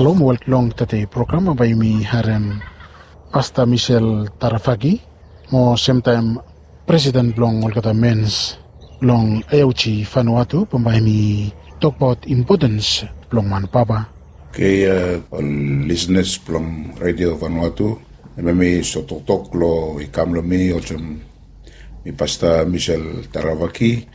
Shalom, welcome to the program by me, Harem Pastor Michel Tarafagi. Mo same time President Long Olkata Men's Long Ayauchi Vanuatu, pambay mi talk about importance Long Man Papa. Okay, all listeners from Radio Vanuatu, may sotok lo ikam lo mi ochum mi Pastor Michel Tarafagi,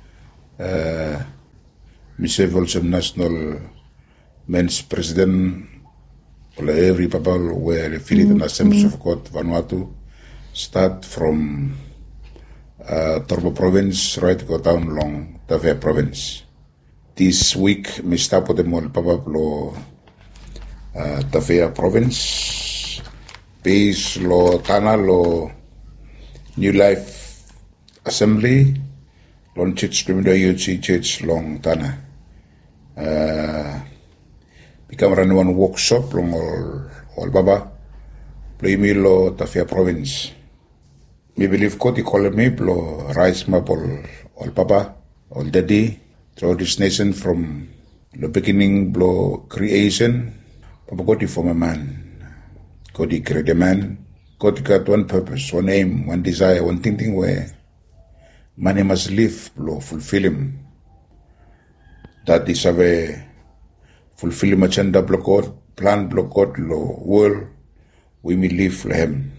mi several national Men's President, every people were affiliated in the Assemblies of God, Vanuatu, start from Torbo Province, right, go down along Tavea Province. This week, we start with the Mol Papa Lo Tavea Province, base Lo Tana Lo New Life Assembly, Long Church, Church Long Tana. Become run one workshop long all Baba, play me lo Tafia Province. Me believe Koti call me lo rise map all Baba, all Daddy, through this nation from the beginning blow creation. Papa Koti form a man, Koti create a man, Koti got one purpose, one aim, one desire, one thinking where man must live blow fulfill him. That is a fulfill my agenda blockade, plan blockade, lo world, we may live for him.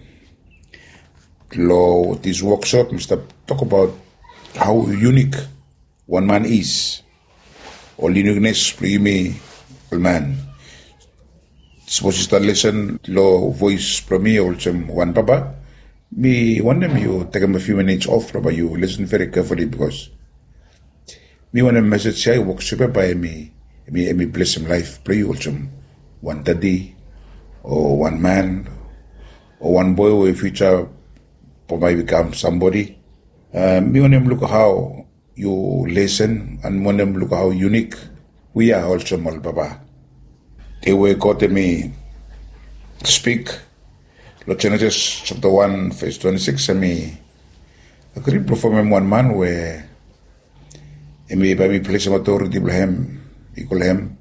Lo, this workshop, Mr. talk about how unique one man is. All uniqueness, play me, all man. Suppose you listen, lo voice from me, also one Papa. Me, one them you take him a few minutes off, Papa, you listen very carefully because me want a message say workshop by me. Me bless him life, play also one daddy, or one man, or one boy who in future probably become somebody. Me want them look how you listen, and want them look how unique we are also, Mal Baba. They were got me speak, Lord Genesis chapter 1, verse 26, and me agree perform one man where me by me place him authority him. Equal him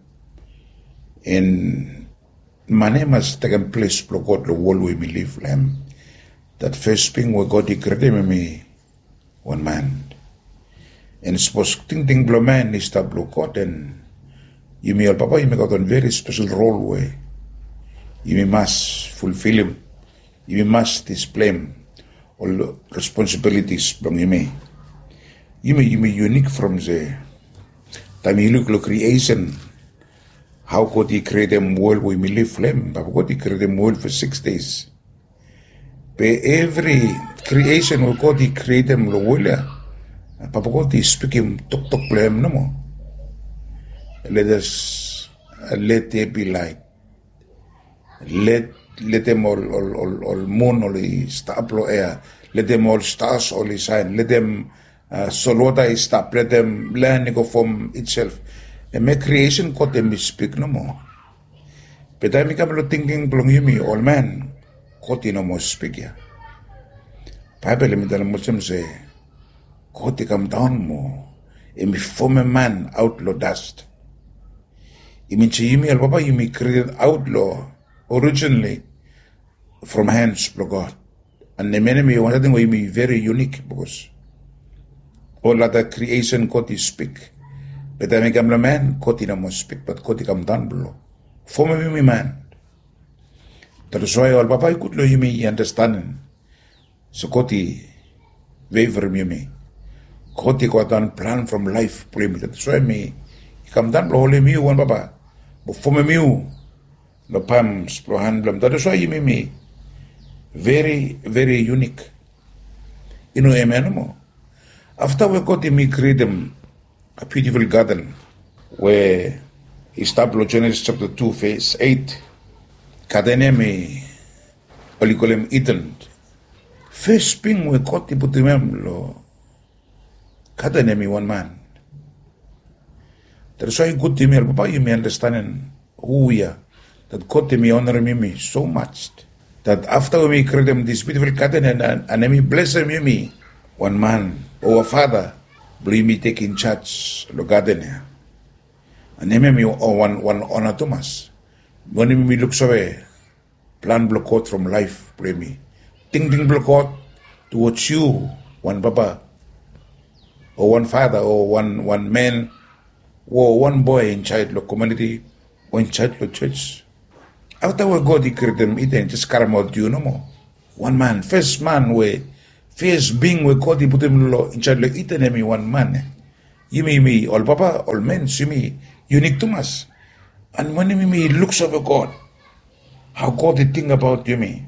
in my name has taken place for God the world we live him. That first thing we God declared me one man. And suppose think blow man is that blow God and you may Papa you may got a very special role where you may must fulfill him, you must display him all responsibilities from you may unique from the time you look at creation, how God He create them world we may live flame, but God He create them world for 6 days. By every creation we God He create them the world, Papa God He speak him talk flame no more. Let there be light. Let them all moon all star air. Let them all stars all shine. Let them so water is stop, let them learn to form itself. And make creation got them speak no more. But I become thinking belong you me, all man, got no more speak ya. Bible me tell Muslim say, got come down more, and me form a man outlaw dust. It means you me, Papa, you me create outlaw originally from hands of God. And the enemy one thing we me very unique because all other creation God is speak. But I make a man, God no more speak, but God come down below. For me, man. That is why all Papa could know you me understanding. So God waver me. God got done plan from life, play me. That's why me come down below only me one Papa. But for me, no palms, pro hand blum. That is why you me very, very unique. You know, amen more. After we got him, he created a beautiful garden where he established Genesis chapter 2, verse 8. Garden me, what you call him, Eden. First thing we got him, put him, lo. Garden me, one man. That's why good to me, Papa, you may understand who we are. That God to me honor me so much. That after we create this beautiful garden and me bless me, one man, or father, believe me taking charge the garden. And me one honor Thomas. When me look away, plan block out from life, pray me. Ting block out towards you, one papa, or one father, or one man, or one boy in child community, or in child church. After we God created them, it ain't just carry out you no more. One man, first man first being we God put him in child it enemy one man. You me, all papa, all men, see me, unique to us. And when me looks over God, how God did think about you me.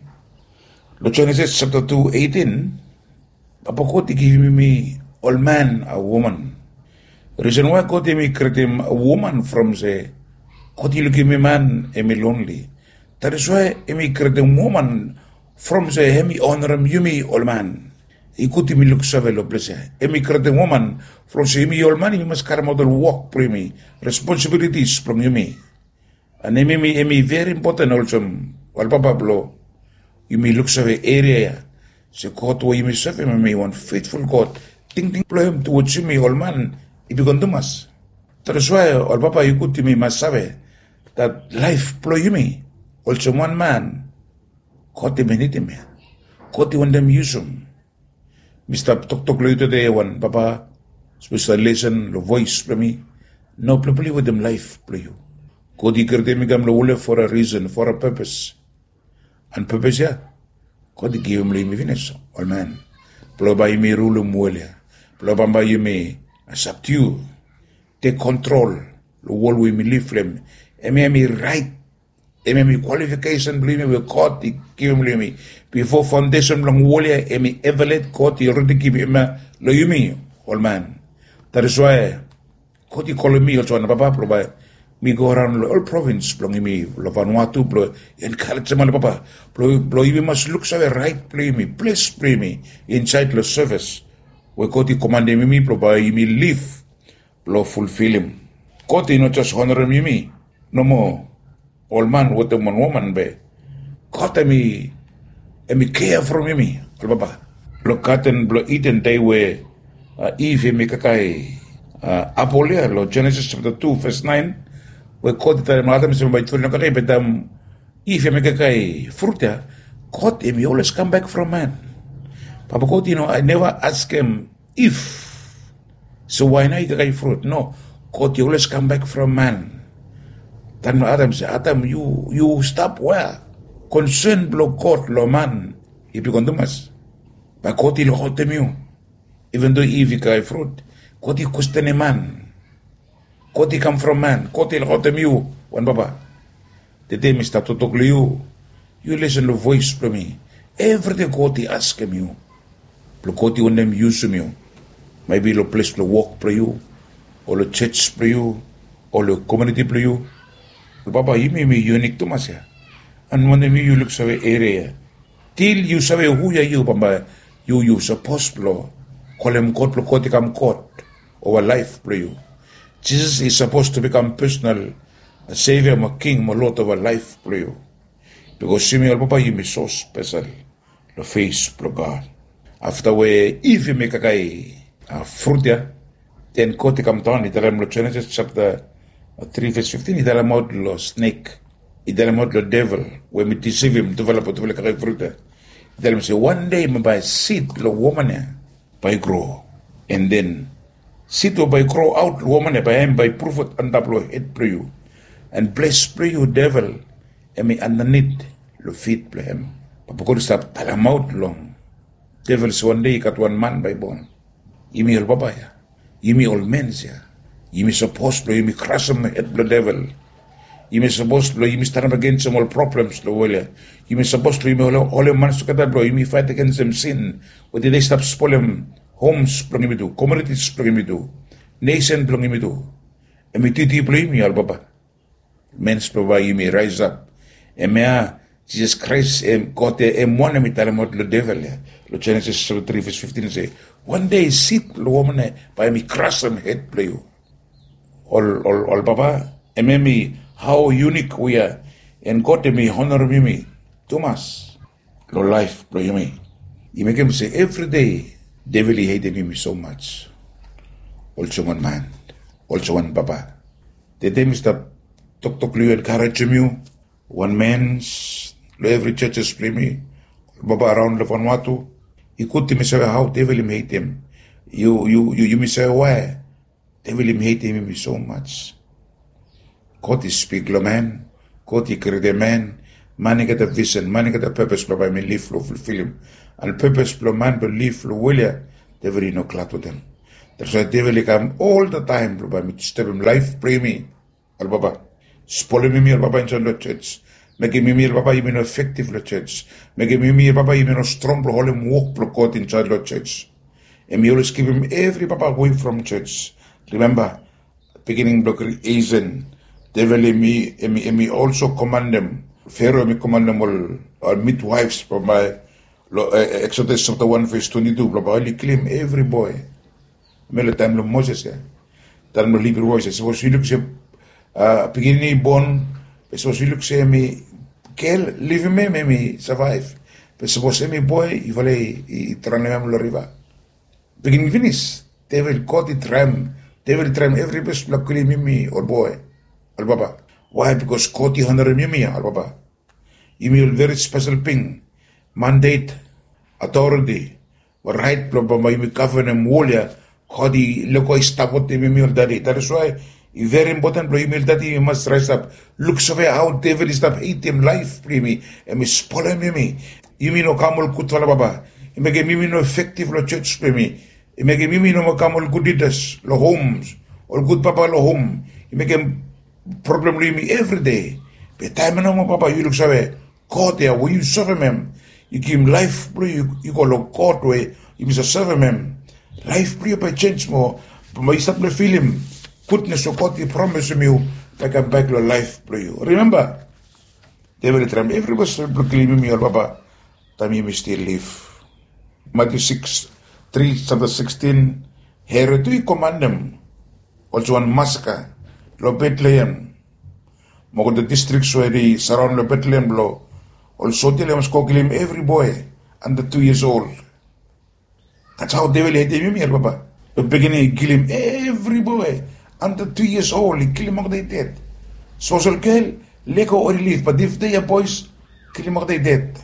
Genesis chapter 2:18, Papa God give me all man a woman. The reason why God me create him a woman from the God you give me man me lonely. That is why me create a woman from the me honor him you me all man. He could me look so well bless me create a woman from the me all man you must carry model walk pre me responsibilities from you me. And me very important also wal papa blow. You may look so area. So God where you may serve me one faithful God. Think blow him towards you me all man. If you can do mas. That is why all papa you could to me must have that life blow you me. Also one man. God them need him. God want them use him. Mr. Talk today one papa special lesson the voice for me. No play with them life play you. God he created me come for a reason, for a purpose. And purpose, yeah. God he gave me finish. All man. Blow by me rule mwele. Blow by you me subdue. Take control. The world we live from. Me right. Me qualification believe me with God he give me. Before foundation long wall me ever let God he already give me lo you me. All man. That is why God he call me also and papa provide. Me go around all province, belong me, lo Vanuatu, blow, encourage them, papa, blow, you must look so right, play me, please play me, inside the service. We got the command me, blow, me live, blow, fulfill him. God, not just honor me, no more. All man, what the one woman be. God, me care from me, papa. Blow, cut and blow, eat and day where, Eve, me kakai, Apolia, lo Genesis chapter 2, verse 9. We caught the mother, Mr. Baitun, but if you make a guy fruit, caught him, you always come back from man. Papa God, I never ask him if. So why not eat a guy fruit? No, God, you always come back from man. Then Adam said, Adam, you stop where? Concern blow God, lo man, if you can do mas. But God, he'll hold them you. Even though if you guy fruit, God, he question a man. God he come from man. God he'll hold them you. One papa. The day Mr. to talk to you. You listen to voice from me. Every day God he ask him you. God he want them use him you. Maybe the place to walk for you. Or the church for you. Or the community for you. Papa, you may be unique to myself. And when you look so area. Till you say who are you, Papa. You supposed to call him God he come God. Over life for you. Jesus is supposed to become personal savior, my king, my Lord of our life for you. Because see me, Papa, you be so special. The face of God. After we, if you make a guy fruit, then God come down. He tell him Genesis chapter 3 verse 15. He tell him about the snake. He tell him about the devil. When we deceive him, develop a fruit. He tell him say one day me buy seed, the woman by grow, and then. Sit by grow out woman by him by prophet and double head pray you. And bless pray you devil and me underneath the feet play him. Papa God stop tell him out long. Devils one day got one man by bone. Yimi all papa ya. Yimi all men ya. Yimi supposed to yimi crush him head the devil. Yimi supposed to yimi stand up against him all problems the way. Yimi supposed to yimi all your man's together bro. Yimi fight against them sin. But they stop spoil him. Homes belong me to, communities belong me to, nation belong me to. And me titi belong me, Albaba. Men's provide you may rise up. And may Jesus Christ got a one me tell him about the devil. Genesis 3 verse 15 say, one day sit the woman by me crush them head play you. All Baba, and me how unique we are. And God me honor me, Thomas. Lo life play me. You make him say every day. Devil hated me so much. Also one man. Also one papa. The day Mr. Talk to you encourage you. One man's, every churches play me, Baba around the Vanuatu. He could me say how devil him hate him. You me say why? Devil him hate him so much. God is speak lo man, God he create a man get a vision, man get a purpose lo by me live lo fulfill him. And purpose lo man believe lo will ya, devil no clat with them. That's why devil come all the time lo by me to step him life, pray me, al Baba. Spoil me al Baba in the church. Make me al Baba even effective the church. Make me al Baba even strong lo hold him walk lo God inside the church. And me always keep him every Baba away from church. Remember, beginning block Asian. Devil me also command them. Pharaoh me command them all midwives from my Exodus chapter 1 verse 22. Blah only claim every boy. Mele time lo Moses ya. Time lo Hebrew voices. So you look say beginning born. So you look say me kill live me survive. But suppose me boy you vale tranam lo river. Beginning finish. Devil caught it ram. Devil tram every best block me or boy. Al Baba. Why? Because Koti 100 Mimi, Al Baba. You mean very special thing. Mandate, authority, right, Baba, you cover them wolia, Kodi, look, stop what they mean daddy. That is why it's very important, you mean daddy, you must rise up. Look so how devil is up, eat him life, me, and me spoil me. You mean no camel kutwala Baba. You make a mimi no effective lo church me. You make a mimi no camel good leaders, lo homes, or good papa lo home. You make a problem with me every day. But time no more, Papa, you look so God there, when you serve him, you give him life, bro, you go look God way, you must serve him. Life, bro, by change more. But you start to feel him. Goodness of God, he promised you, like a back to life, bro. Remember, they will try every person proclaiming me, Papa, time you may still live. Matthew 3, chapter 16, here do you command them, also on massacre. Lo Bethlehem, mo the districts where they surround lo Bethlehem lo, also tell them kill him every boy under 2 years old. That's how devil hate him here, Papa. The beginning he kill him every boy under 2 years old. He kill him they dead. Social kill, leko or relief. But if they are boys, kill him they dead.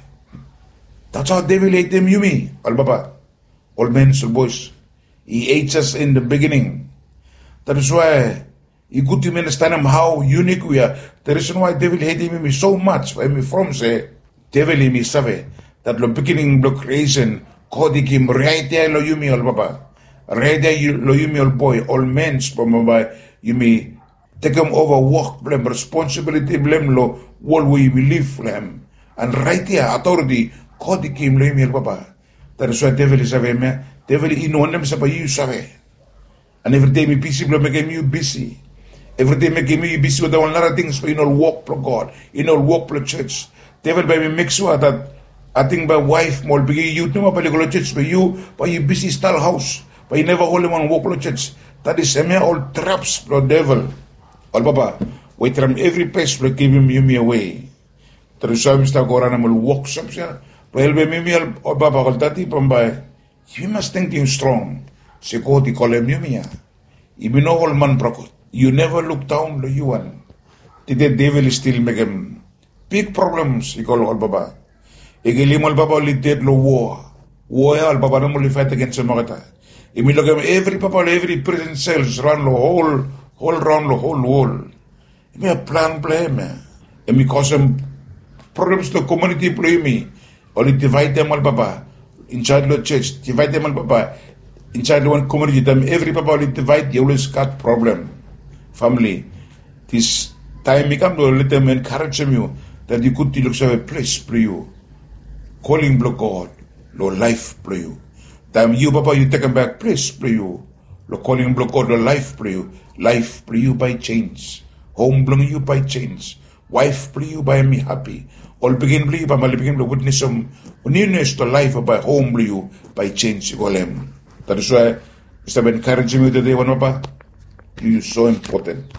That's how devil hate him, Yumi, Al Baba. All men, all boys. He hates us in the beginning. That is why. You good to understand how unique we are. The reason why devil hated me so much, from say, devil me save, that the beginning block creation, Kodi kim right there lo yumi all Baba. Right there lo yumi all boy, all men from by you me take them over work blame, responsibility blame lo, wall we live blame. And right there, authority, Kodi kim lo yumi all Baba. That is why devil is save me. Devil in one them save you save. And every day me busy blow make you busy. Every day make me busy with all other things, in all walk for God, in all walk for church. Devil by me make sure that I think by wife more big you know about the church, but you busy style house, but you never hold him on walk for church. That is a mere all traps for devil. All Baba, wait from every place to give him me away. There is some stuff going on and will walk something. But help me all Baba all that by you must think him strong. Se God he call him me. Even no all man broke. You never look down to you one. The devil is still making big problems, he call all Baba. Igilim all Baba only dead lo war. War all Baba no only fight against the Magata. If we look at every Papa, every prison cells run the whole round the whole wall. If we have plan play me. And we cause them problems to community play me. Only divide them all Baba. Inside the church, divide them all Baba. Inside the one community, them every Papa only divide, you always got problem. Family, this time we come to let them encourage you that you could look a place for you. Calling blow God, lo life for you. Time you, Papa, you take them back, place for you. Lo calling blow God, lo life for you. Life for you by change. Home blow you by change. Wife for you by me happy. All begin blow you by my begin to witness some nearness to life by home blow you by change. That is why Mr. encouraging you today, one Papa. You so important.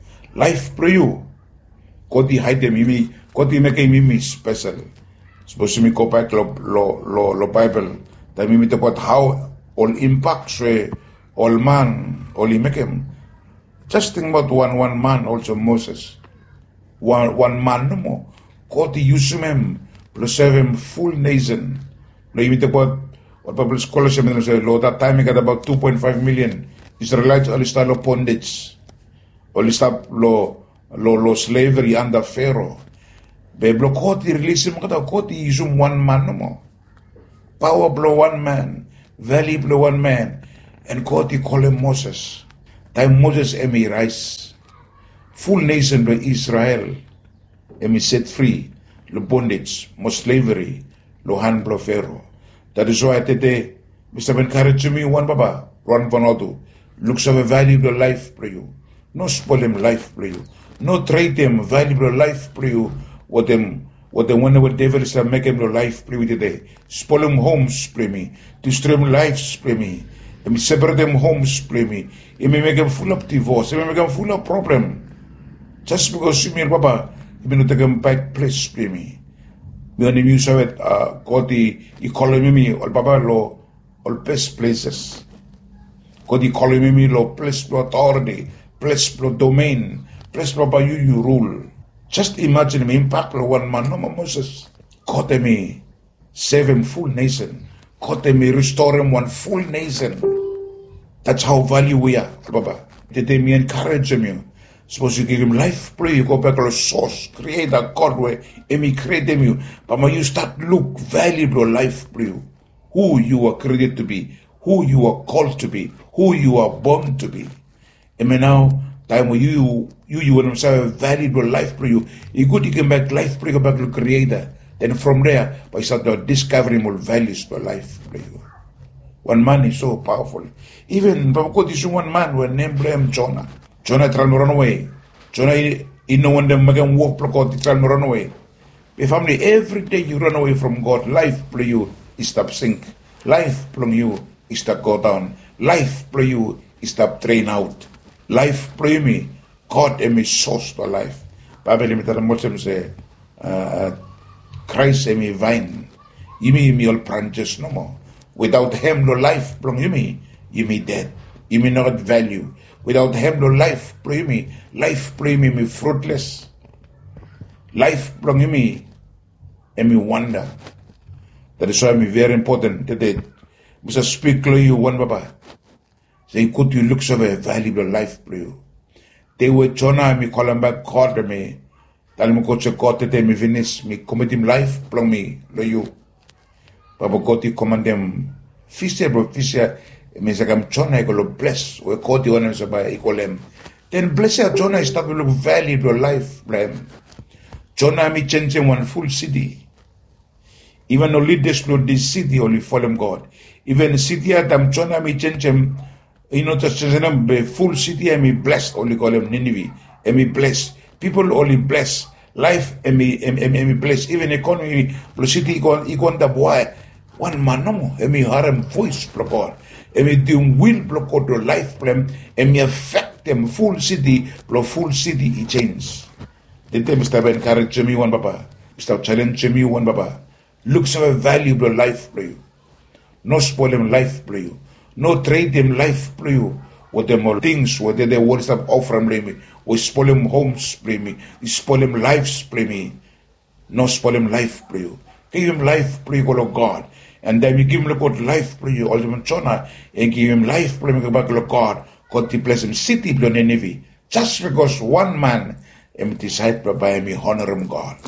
Life for you. God hide them me. God make me special. Suppose me go back lo Bible. That me talk about how all impacts all man, all he make him. Just think about one man also Moses. one man no more. Koti use him, to serve him full nation. Lo imit about what Bible scholars say, lo that time he got about 2.5 million Israelites all style of bondage. All style lo slavery under Pharaoh. Bible Koti release him kata Koti use him one man no more. Power blow one man, value blow one man, and Koti call him Moses. Time Moses emi rise. Full nation by Israel emi set free. Lo bondage, mo slavery, lo hand blow Pharaoh. That is why today, Mr. encourage me one baba, run Vanuatu. Looks of a valuable life for you. No spoil him life for you. No trade him valuable life for you. What them whenever devil is make him life play with today. Spoil him homes play me. Destroy him lives play me. And separate them homes play me. It may make him full of divorce. It may make him full of problem. Just because you mean baba, you may not take him back place play me. When you saw it, God he calling me all baba lo all best places. God he calling me lo place lo authority, place lo domain, place lo by you rule. Just imagine me impact lo one man no Moses. God me save him full nation. God me restore him one full nation. That's how value we are, baba. Today me encourage him. Suppose you give him life, pray, you go back to the source, create a God where he create you. But when you start look valuable life, pray, who you are created to be, who you are called to be, who you are born to be. And now, time when you and himself valuable life, pray, you good you can back life, pray, go back to the creator. Then from there, by start discovering more values for life, pray. One man is so powerful. Even, but one man who named him Jonah. Jonah tried to run away. Jonah, you know when them make him walk for God, he tried to run away. But family, every day you run away from God, life play you is stop sink. Life play you is stop go down. Life play you is stop drain out. Life play me, God is my source to life. Bible me tell Muslims say, Christ is my vine. You me all branches no more. Without him, no life play you me dead. You me not value. Without him, no life play me. Life play me fruitless. Life play me and me wonder. That is why me very important today. Must speak to you one baba. Say could you look so very valuable life play you. They were Jonah me call him back called me. Tell me coach God today me finish me commit him life play me lo you. Baba God he command them fisher. Means like Jonah go bless we call the one by equal him. Then bless Jonah is start to look valuable life blame. Jonah me change him one full city. Even only destroy this city only for them God. Even the city Adam Jonah me change him. You know just be full city and me blessed only call him Nineveh. And me bless. People only bless. Life and me bless. Even economy the city equal the boy. One man no more. And me harem voice for God. And me do will block out the life plan and me affect them full city he change. The time Mr. encourage me one baba. Mr. challenge me one baba. Look so valuable life for you. No spoil him life for you. No trade him life for you. What them all things, what they words up offer me. We spoil him homes play me. We spoil him lives play me. No spoil him life for you. Give him life play you, God. And then you give him God life for you, ultimate Jonah, and give him life for him back to God. God to bless him city blow Nineveh. Just because one man decided by me honor him God.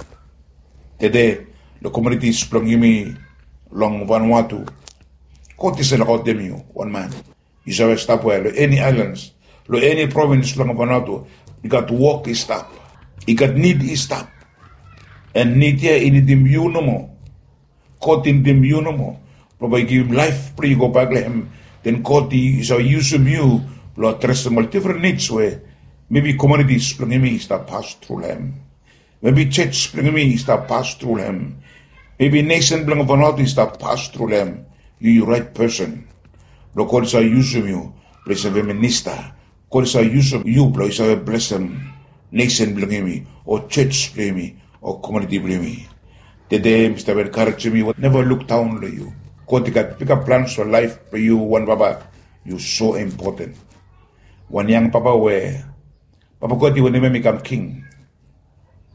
Today, the community is plunging me long Vanuatu. God is about them you, one man. You shall stop where any islands, any province long Vanuatu, you got to walk is stop. You got need is stop. And need here in the you no more. God in them you no more. Probably give him life, pray go back to him. Then God shall use him you, Lord, address them all different needs where maybe communities bring me start pass through him. Maybe church bring me start pass through him. Maybe nation bring of another start pass through him. You right person. Lord God shall use him you, bless him minister. God shall use him you, Lord shall bless him. Nation bring me, or church bring me, or community bring me. Today, Mr. encourage me, never look down on you. God got pick up plans for life for you, one Baba. You're so important. One young Papa where Papa God will never become king.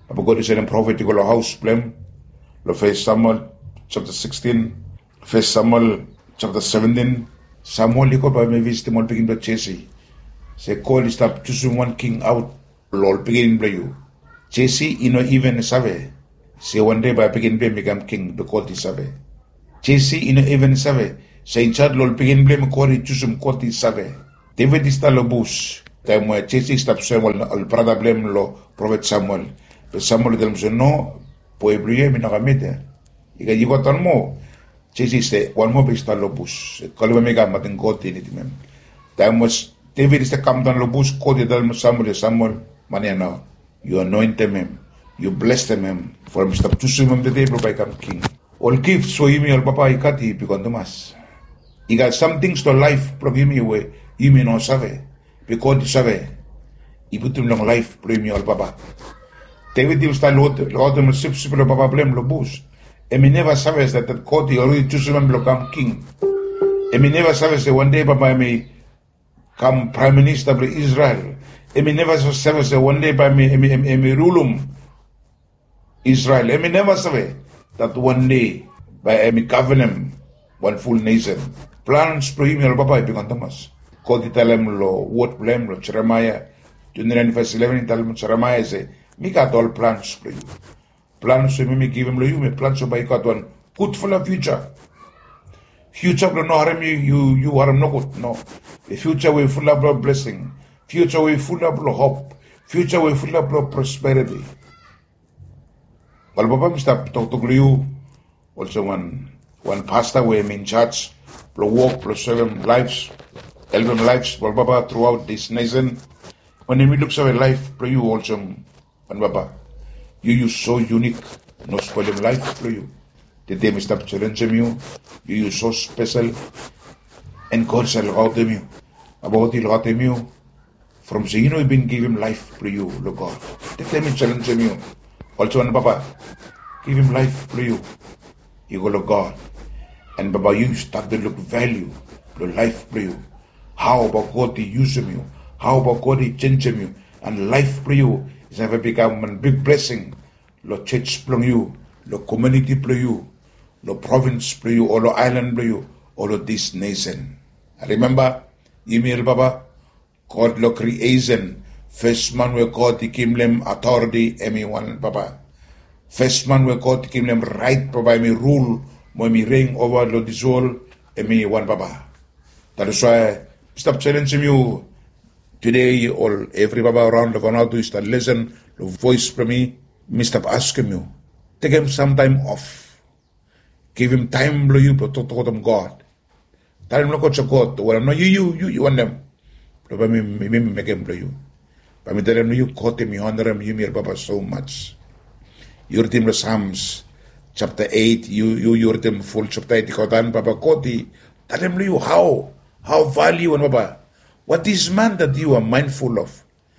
Papa God is in prophetic lo house blem. Lo 1 Samuel chapter 16, 1 Samuel chapter 17. Samuel liko pa me visit mo begin to Jesse. Say call is to choosing one king out. Lol begin to you. Jesse even save. Say one day by begin to become king because he save. Jesse even save. Say chad lol begin blame kori choosum koti save. David is lo bush. Time where Jesse stop Samuel al brother blame lo prophet Samuel. But Samuel tell him no pueblo mi no gamete. Ika yigo tan mo. Jesse say one more be lo bush. Kalba mega matin koti ni timem. Time was David is the come down lo bush koti tell Samuel maniana. You anoint him. You bless him. For him stop choosing him the day by become king. All gifts so imi al papa ikati pikon tomas. He got some things to life plug him away. You may not save. Because he save. He put him long life plug him al papa. David will start lot them sip lo papa blame lo bush. And me never saves that court he already choose him to become king. And me never saves that one day papa may come prime minister of Israel. And me never saves that one day by me rule Israel. And me never saves that one day by me govern one full nation. Plans pro him al papa ipikon Thomas. Kodi talem lo word blame lo Jeremiah 29:11 talem Jeremiah say me got all plans for you. Plans so me give him lo you me plans so by got one good for the future. Future will no harm you harm no good. No. The future will full of blessing. Future will full of hope. Future will full of prosperity. Well papa Mr. talk to you also one pastor where I'm in church, plus walk, plus serve lives, help them lives, well, Baba, throughout this nation. When we look at life, plus you also, and Baba, you so unique, no spoil them life, plus you. The day we stop challenging you so special, and God shall out them you. About the lot of you, from the you've been given life, plus you, Lord God. The day we challenge you, also, and Baba, give him life, plus you. You go to God. And Baba, you start to look value, the life for you. How about God to use you? How about God to change you? And life for you is never become a big blessing. The church for you, the community for you, the province for you, or the island for you, or this nation. I remember, email Baba, God the creation. First man where God gave them authority, everyone Baba. First man where God gave them right, Baba, me rule. When me reign over this world, and me one Baba. That is why stop challenging you today or every Baba around the Vanuatu is to listen the voice from me. Me stop asking you. Take him some time off. Give him time blow you to talk to God. Tell him look at God. Well, I'm not you want them. But me make him blow you. But me tell him you caught him, you honor him, you me Baba so much. You're the Psalms. Chapter 8, you them full chapter 8, Papa Koti. Tell him you how value and Papa. What is man that you are mindful of?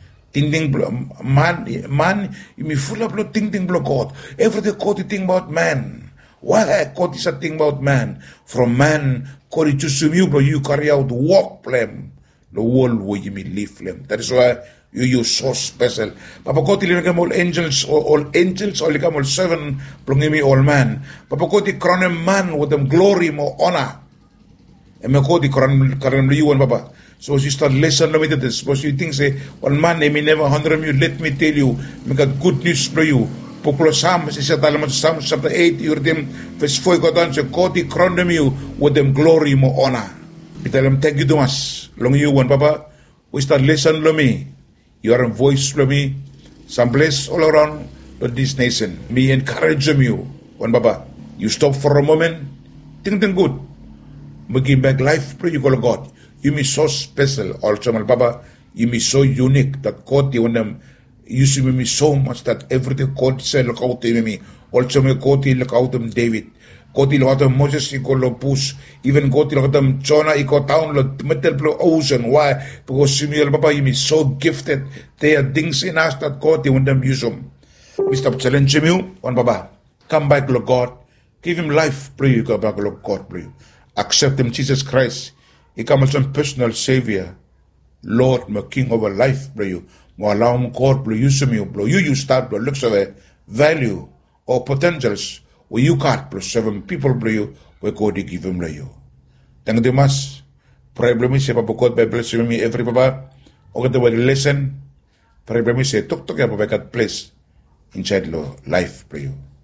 Man, you be full of thinking blow God. Everything Koti think about man. Why Koti is a thing about man? From man, Koti to you, but you carry out walk plan. The world where you may live them. That is why you so special. Papa Koti become all angels, all become all seven, belonging me all man. Papa Koti crown a man with them glory, more honor. And me Koti crown you and Papa. So you start lesson limited this. Because you think say, one man they may never honor you. Let me tell you, make a good news for you. Popular Psalms, Psalms chapter 8, you heard them, verse 4, go down, say, Koti crown them you with them glory, more honor. We tell them, thank you to us. Long you and Papa, we start lesson to me. You are a voice for me. Some place all around this nation. Me encourage you. One Baba, you stop for a moment. Think good. Me give back life. Pray you call God. You me so special. Also, my Baba, you me so unique that God you want them. You see me so much that everything God said look out to me. Also, me God look out to David. God look out to Moses. He call push. Even God look out to Jonah. He call down the middle ocean. Why? Because you me Baba, you me so gifted. There are things in us that God you want them use them. We stop challenging you. One Baba, come back, Lord God. Give him life. Pray you come back, Lord God. Pray. Accept him, Jesus Christ. He come as a personal savior. Lord, my King of our life, pray you. Mo allow mo God blow use me blow you start blow looks of the value or potentials where you can't blow seven people blow you where God give him blow you. Tang de mas problem is pa bukod Bible say me every baba o the word lesson problem is tok ya babakat place inside lo life blow you.